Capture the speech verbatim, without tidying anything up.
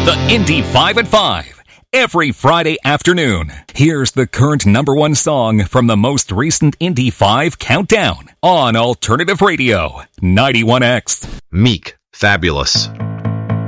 The Indy five at five. Every Friday afternoon. Here's the current number one song from the most recent Indy five countdown on Alternative Radio, ninety-one X. Meek, Fabulous.